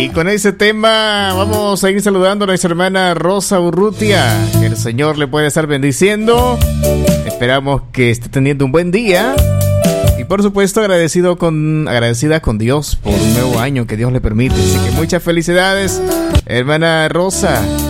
Y con ese tema vamos a ir saludando a nuestra hermana Rosa Urrutia. Que el Señor le puede estar bendiciendo. Esperamos que esté teniendo un buen día. Y por supuesto agradecida con Dios por un nuevo año que Dios le permite. Así que muchas felicidades, hermana Rosa.